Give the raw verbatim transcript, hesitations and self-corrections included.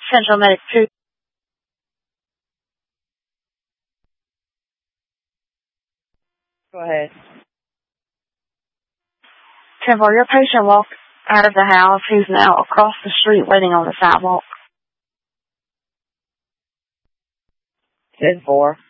Central Medic two. Go ahead. ten four, your patient walked out of the house. He's now across the street waiting on the sidewalk. ten four.